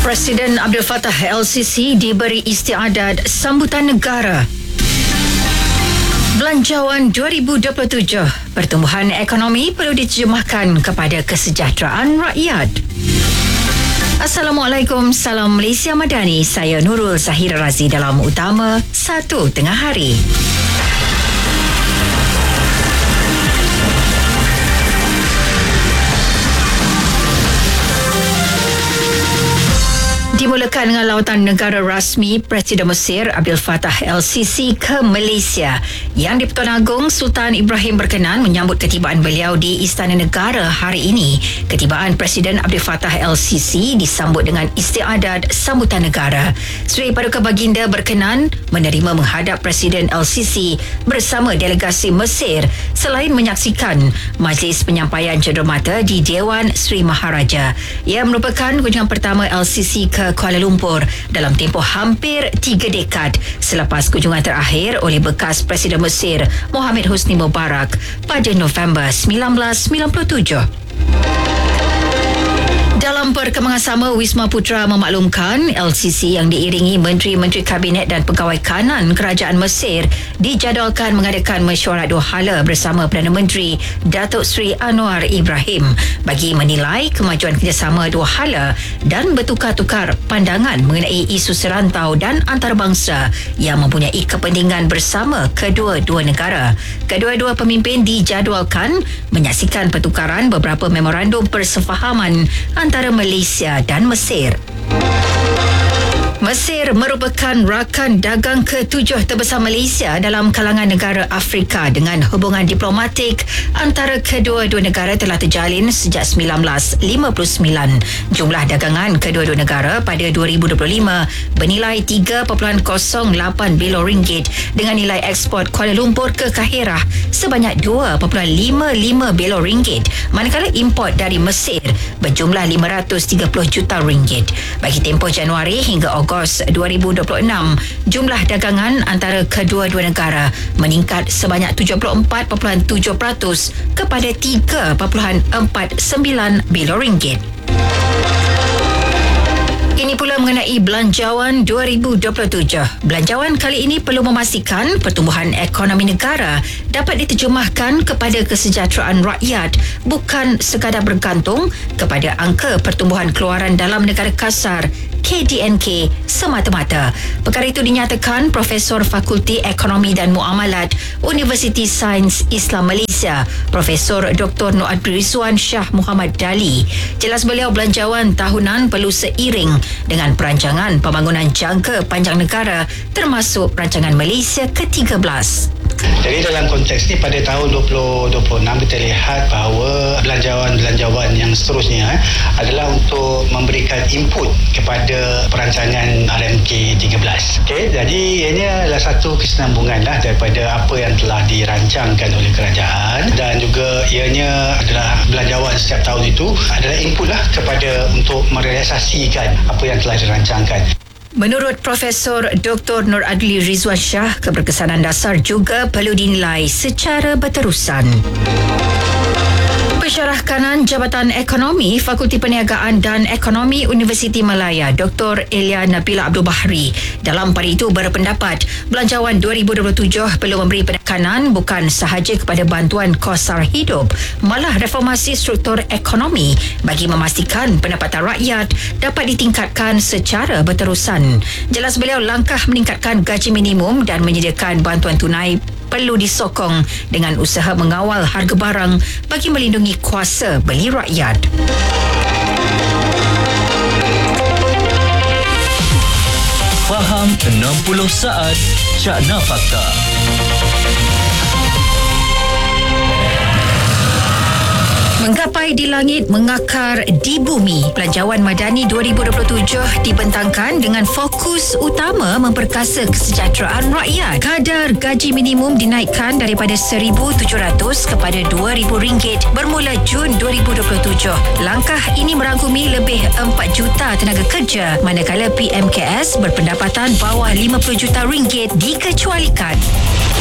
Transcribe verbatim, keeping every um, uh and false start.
Presiden Abdul Fattah L C C diberi istiadat sambutan negara. Belanjawan dua ribu dua puluh tujuh, pertumbuhan ekonomi perlu diterjemahkan kepada kesejahteraan rakyat. Assalamualaikum, salam Malaysia Madani. Saya Nurul Zahira Razi dalam Utama satu Tengah Hari. Dimulakan dengan lawatan negara rasmi Presiden Mesir Abdul Fattah L C C ke Malaysia. Yang di-Pertuan Agong Sultan Ibrahim berkenan menyambut ketibaan beliau di Istana Negara hari ini. Ketibaan Presiden Abdul Fattah L C C disambut dengan istiadat sambutan negara. Seri Paduka Baginda berkenan menerima menghadap Presiden L C C bersama delegasi Mesir selain menyaksikan majlis penyampaian cenderamata di Dewan Seri Maharaja. Ia merupakan kunjungan pertama L C C ke Kuala Lumpur dalam tempoh hampir tiga dekad selepas kunjungan terakhir oleh bekas Presiden Mesir Mohamed Hosni Mubarak pada November sembilan belas sembilan puluh tujuh. Dalam perkembangan sama, Wisma Putra memaklumkan L C C yang diiringi Menteri-Menteri Kabinet dan Pegawai Kanan Kerajaan Mesir dijadualkan mengadakan mesyuarat dua hala bersama Perdana Menteri Datuk Seri Anwar Ibrahim bagi menilai kemajuan kerjasama dua hala dan bertukar-tukar pandangan mengenai isu serantau dan antarabangsa yang mempunyai kepentingan bersama kedua-dua negara. Kedua-dua pemimpin dijadualkan menyaksikan pertukaran beberapa memorandum persefahaman antara Malaysia dan Mesir. Mesir merupakan rakan dagang ketujuh terbesar Malaysia dalam kalangan negara Afrika dengan hubungan diplomatik antara kedua-dua negara telah terjalin sejak sembilan belas lima puluh sembilan. Jumlah dagangan kedua-dua negara pada dua ribu dua puluh lima bernilai tiga perpuluhan kosong lapan bilion ringgit dengan nilai ekspor Kuala Lumpur ke Kahirah sebanyak dua perpuluhan lima lima bilion ringgit, manakala import dari Mesir berjumlah lima ratus tiga puluh juta ringgit. Bagi tempoh Januari hingga Ogos dua ribu dua puluh enam, jumlah dagangan antara kedua-dua negara meningkat sebanyak tujuh puluh empat perpuluhan tujuh peratus kepada tiga perpuluhan empat sembilan bilion ringgit. Ini pula mengenai belanjawan dua ribu dua puluh tujuh. Belanjawan kali ini perlu memastikan pertumbuhan ekonomi negara dapat diterjemahkan kepada kesejahteraan rakyat, bukan sekadar bergantung kepada angka pertumbuhan keluaran dalam negara kasar K D N K semata-mata. Perkara itu dinyatakan Profesor Fakulti Ekonomi dan Muamalat Universiti Sains Islam Malaysia, Profesor Doktor Nur Adli Rizwan Shah Muhammad Dali. Jelas beliau belanjawan tahunan perlu seiring dengan perancangan pembangunan jangka panjang negara termasuk rancangan Malaysia ke tiga belas. Jadi dalam konteks ni pada tahun dua ribu dua puluh enam kita lihat bahawa belanjawan-belanjawan yang seterusnya eh, adalah untuk memberikan input kepada perancangan R M K tiga belas. Okey, jadi ianya adalah satu kesinambungan lah daripada apa yang telah dirancangkan oleh kerajaan, dan juga ianya adalah belanjawan setiap tahun itu adalah input lah kepada untuk merealisasikan apa yang telah dirancangkan. Menurut Profesor Doktor Nur Adli Rizwan Shah, keberkesanan dasar juga perlu dinilai secara berterusan. Pensyarah kanan Jabatan Ekonomi Fakulti Perniagaan dan Ekonomi Universiti Malaya Doktor Elia Nabila Abdul Bahri dalam pada itu berpendapat belanjawan dua ribu dua puluh tujuh perlu memberi penekanan bukan sahaja kepada bantuan kos sara hidup, malah reformasi struktur ekonomi bagi memastikan pendapatan rakyat dapat ditingkatkan secara berterusan. Jelas beliau langkah meningkatkan gaji minimum dan menyediakan bantuan tunai perlu disokong dengan usaha mengawal harga barang bagi melindungi kuasa beli rakyat. Faham enam puluh saat Cakna Fakta. Menggapai di langit, mengakar di bumi. Belanjawan Madani dua ribu dua puluh tujuh dibentangkan dengan fokus utama memperkasa kesejahteraan rakyat. Kadar gaji minimum dinaikkan daripada seribu tujuh ratus kepada dua ribu ringgit bermula Jun dua ribu dua puluh tujuh. Langkah ini merangkumi lebih empat juta tenaga kerja, manakala P M K S berpendapatan bawah lima puluh juta ringgit dikecualikan.